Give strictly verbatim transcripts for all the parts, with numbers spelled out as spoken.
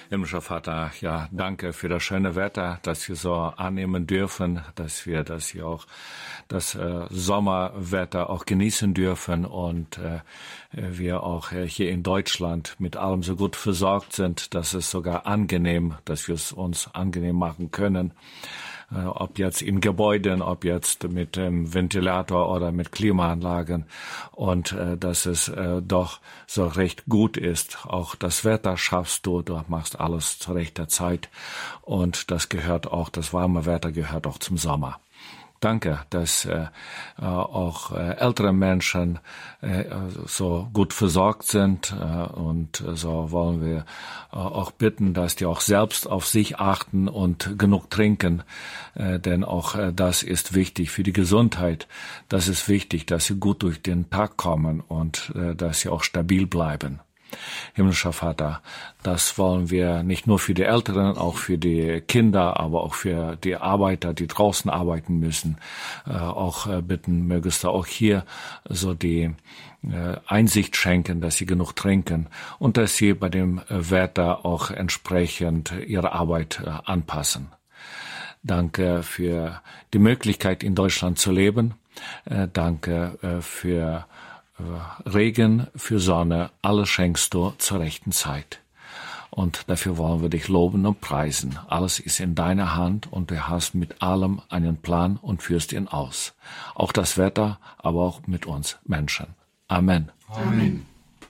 Himmlischer Vater, ja, danke für das schöne Wetter, dass wir so annehmen dürfen, dass wir das hier auch, das äh, Sommerwetter auch genießen dürfen und äh, wir auch äh, hier in Deutschland mit allem so gut versorgt sind, dass es sogar angenehm, dass wir es uns angenehm machen können. Äh, ob jetzt in Gebäuden, ob jetzt mit dem Ventilator oder mit Klimaanlagen und äh, dass es äh, doch so recht gut ist. Auch das Wetter schaffst du, du machst alles zu rechter Zeit und das gehört auch, das warme Wetter gehört auch zum Sommer. Danke, dass äh, auch äh, ältere Menschen äh, so gut versorgt sind äh, und so wollen wir äh, auch bitten, dass die auch selbst auf sich achten und genug trinken, äh, denn auch äh, das ist wichtig für die Gesundheit. Das ist wichtig, dass sie gut durch den Tag kommen und äh, dass sie auch stabil bleiben. Himmlischer Vater, das wollen wir nicht nur für die Älteren, auch für die Kinder, aber auch für die Arbeiter, die draußen arbeiten müssen, äh, auch äh, bitten, mögest du auch hier so die äh, Einsicht schenken, dass sie genug trinken und dass sie bei dem äh, Wetter auch entsprechend ihre Arbeit äh, anpassen. Danke für die Möglichkeit, in Deutschland zu leben. Äh, danke äh, für Regen, für Sonne, alles schenkst du zur rechten Zeit. Und dafür wollen wir dich loben und preisen. Alles ist in deiner Hand und du hast mit allem einen Plan und führst ihn aus. Auch das Wetter, aber auch mit uns Menschen. Amen. Amen.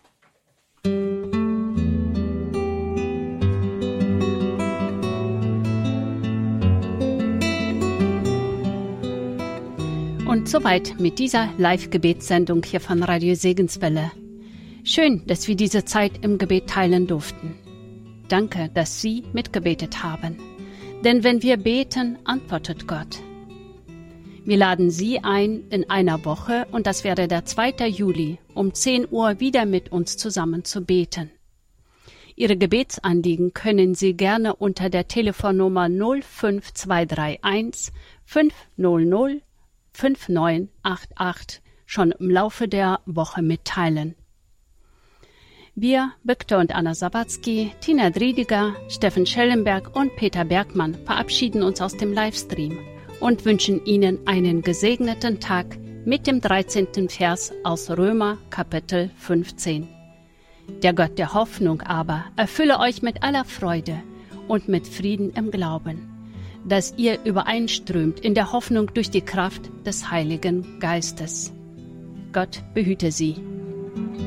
Und soweit mit dieser Live-Gebetssendung hier von Radio Segenswelle. Schön, dass wir diese Zeit im Gebet teilen durften. Danke, dass Sie mitgebetet haben. Denn wenn wir beten, antwortet Gott. Wir laden Sie ein, in einer Woche, und das wäre der zweite Juli, um zehn Uhr wieder mit uns zusammen zu beten. Ihre Gebetsanliegen können Sie gerne unter der Telefonnummer null fünf zwei drei eins fünf null null fünf neun acht acht schon im Laufe der Woche mitteilen. Wir, Viktor und Anna Sawatzki, Tina Driediger, Steffen Schellenberg und Peter Bergmann verabschieden uns aus dem Livestream und wünschen Ihnen einen gesegneten Tag mit dem dreizehnten Vers aus Römer Kapitel fünfzehn. Der Gott der Hoffnung aber erfülle euch mit aller Freude und mit Frieden im Glauben, dass ihr übereinströmt in der Hoffnung durch die Kraft des Heiligen Geistes. Gott behüte Sie.